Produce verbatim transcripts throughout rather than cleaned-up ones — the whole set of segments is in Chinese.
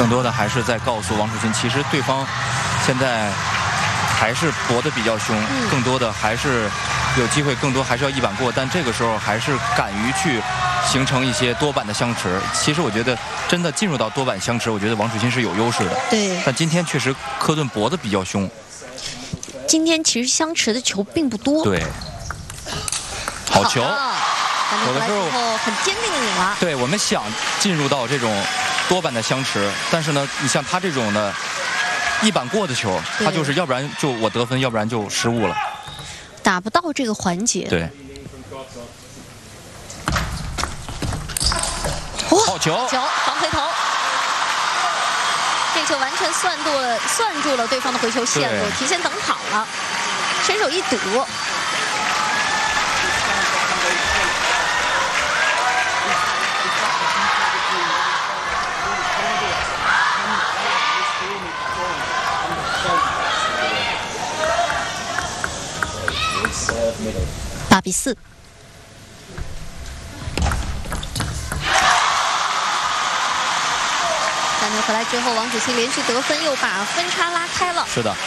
更多的还是在告诉王楚钦，其实对方现在还是搏得比较凶， 嗯、 更多的还是有机会，更多还是要一板过，但这个时候还是敢于去形成一些多板的相持。其实我觉得真的进入到多板相持，我觉得王楚钦是有优势的。 对， 但今天确实科顿搏得比较凶。 今天其实相持的球并不多。 对，好球。 有的时候很坚定的拧了。 对，我们想进入到这种多板的相持，但是呢，你像他这种的一板过的球，他就是要不然就我得分，要不然就失误了， 打不到这个环节。 对。好球！ 球防回头，这球完全算住了，算住了对方的回球线路，提前等跑了，伸手一堵。八比四。三分回来之后，王楚钦连续得分，又把分差拉开了。 是的。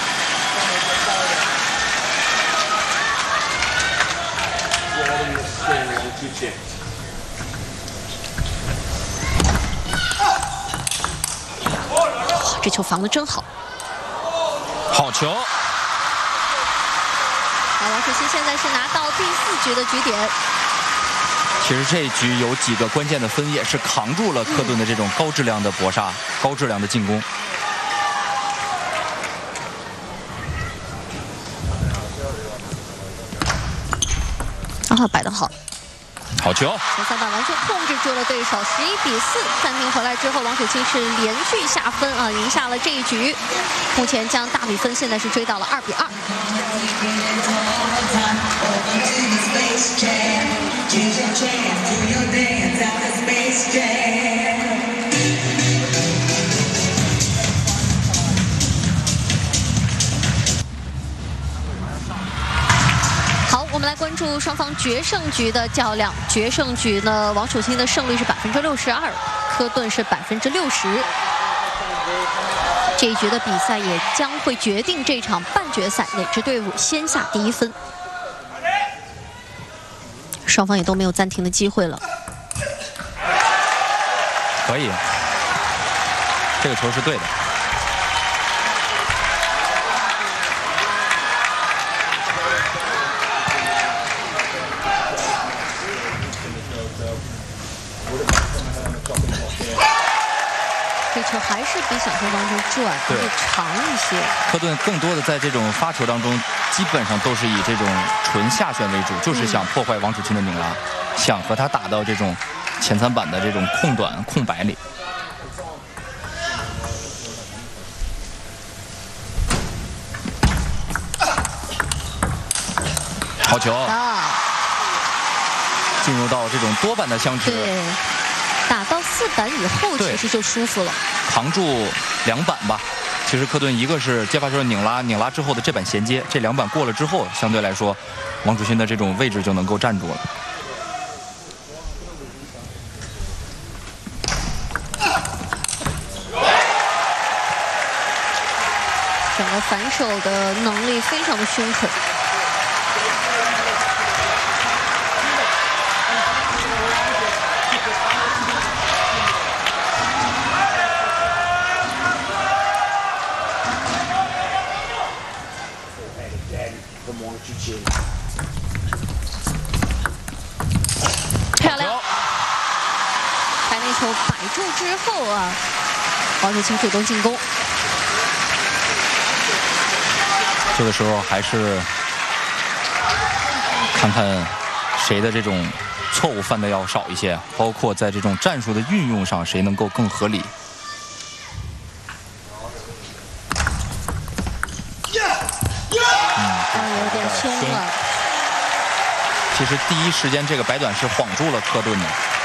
哇，这球防得真好。 好球！ 那王楚钦现在是拿到第四局的局点。 其实这一局有几个关键的分，也是扛住了科顿的这种高质量的搏杀、嗯、高质量的进攻。 啊，摆得好。 好球！ 前三板完全控制住了对手，十一比四。暂停回来之后，王楚钦是连续下分啊，赢下了这一局。目前将大比分现在是追到了二比二。好，我们来关注双方决胜局的较量。决胜局呢，王楚钦的胜率是百分之六十二，科顿是百分之六十。这一局的比赛也将会决定这场半决赛哪支队伍先下第一分。双方也都没有暂停的机会了。 可以，这个球是对的。 这球还是比想象当中转会长一些。 科顿更多的在这种发球当中，基本上都是以这种纯下旋为主，就是想破坏王楚钦的拧拉，嗯、想和他打到这种前三板的这种空短空白里。好球！ 啊， 进入到这种多板的相持。 对。打到四板以后，其实就舒服了。 扛住两板吧。其实科顿一个是接发球的拧拉，拧拉之后的这板衔接，这两板过了之后，相对来说，王楚钦的这种位置就能够站住了。 整个反手的能力非常的凶狠。漂亮！把那球摆住之后啊，王楚钦主动进攻。 这个时候还是看看谁的这种错误犯的要少一些，包括在这种战术的运用上，谁能够更合理。 有点凶了。 其实第一时间这个摆短是晃住了科顿的。